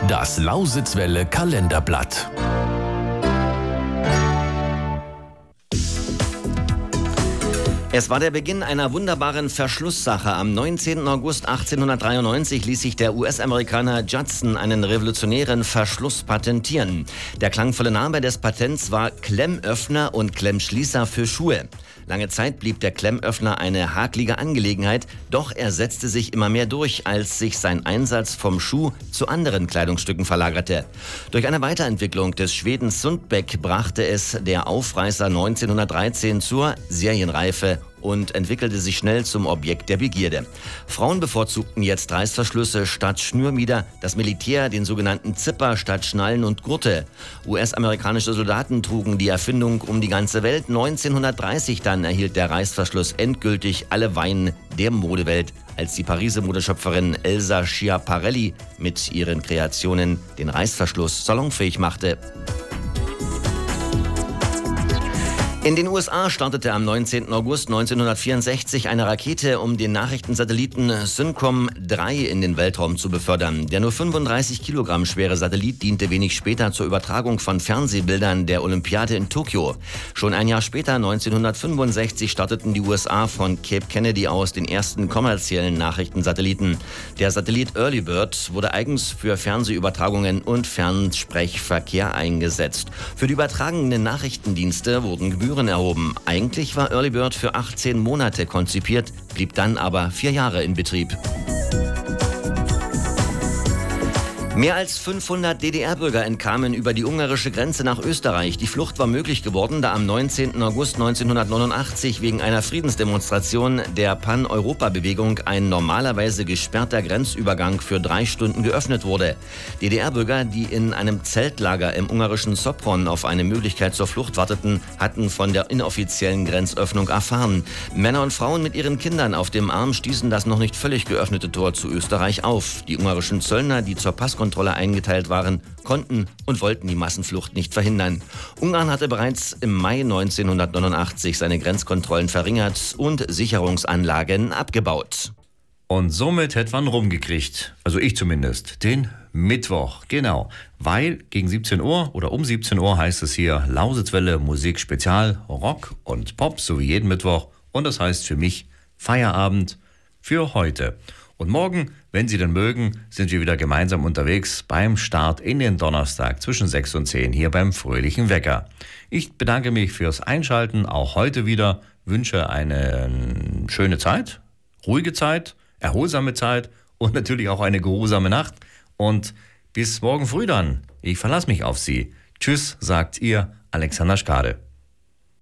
Das Lausitzwelle Kalenderblatt. Es war der Beginn einer wunderbaren Verschlusssache. Am 19. August 1893 ließ sich der US-Amerikaner Judson einen revolutionären Verschluss patentieren. Der klangvolle Name des Patents war Klemmöffner und Klemmschließer für Schuhe. Lange Zeit blieb der Klemmöffner eine haklige Angelegenheit, doch er setzte sich immer mehr durch, als sich sein Einsatz vom Schuh zu anderen Kleidungsstücken verlagerte. Durch eine Weiterentwicklung des Schweden Sundbeck brachte es der Aufreißer 1913 zur Serienreife und entwickelte sich schnell zum Objekt der Begierde. Frauen bevorzugten jetzt Reißverschlüsse statt Schnürmieder, das Militär den sogenannten Zipper statt Schnallen und Gurte. US-amerikanische Soldaten trugen die Erfindung um die ganze Welt. 1930 dann erhielt der Reißverschluss endgültig alle Weihen der Modewelt, als die Pariser Modeschöpferin Elsa Schiaparelli mit ihren Kreationen den Reißverschluss salonfähig machte. In den USA startete am 19. August 1964 eine Rakete, um den Nachrichtensatelliten Syncom 3 in den Weltraum zu befördern. Der nur 35 Kilogramm schwere Satellit diente wenig später zur Übertragung von Fernsehbildern der Olympiade in Tokio. Schon ein Jahr später, 1965, starteten die USA von Cape Kennedy aus den ersten kommerziellen Nachrichtensatelliten. Der Satellit Early Bird wurde eigens für Fernsehübertragungen und Fernsprechverkehr eingesetzt. Für die übertragenen Nachrichtendienste wurden Gebühren erhoben. Eigentlich war Early Bird für 18 Monate konzipiert, blieb dann aber 4 Jahre in Betrieb. Mehr als 500 DDR-Bürger entkamen über die ungarische Grenze nach Österreich. Die Flucht war möglich geworden, da am 19. August 1989 wegen einer Friedensdemonstration der Pan-Europa-Bewegung ein normalerweise gesperrter Grenzübergang für 3 Stunden geöffnet wurde. DDR-Bürger, die in einem Zeltlager im ungarischen Sopron auf eine Möglichkeit zur Flucht warteten, hatten von der inoffiziellen Grenzöffnung erfahren. Männer und Frauen mit ihren Kindern auf dem Arm stießen das noch nicht völlig geöffnete Tor zu Österreich auf. Die ungarischen Zöllner, die zur Passkontrolle eingeteilt waren, konnten und wollten die Massenflucht nicht verhindern. Ungarn hatte bereits im Mai 1989 seine Grenzkontrollen verringert und Sicherungsanlagen abgebaut. Und somit hätte man rumgekriegt, also ich zumindest, den Mittwoch, genau. Weil gegen 17 Uhr oder um 17 Uhr heißt es hier Lausitzwelle Musik Spezial, Rock und Pop, so wie jeden Mittwoch. Und das heißt für mich Feierabend für heute. Und morgen, wenn Sie denn mögen, sind wir wieder gemeinsam unterwegs beim Start in den Donnerstag zwischen 6 und 10 hier beim Fröhlichen Wecker. Ich bedanke mich fürs Einschalten, auch heute wieder, wünsche eine schöne Zeit, ruhige Zeit, erholsame Zeit und natürlich auch eine geruhsame Nacht. Und bis morgen früh dann. Ich verlasse mich auf Sie. Tschüss, sagt Ihr Alexander Skade.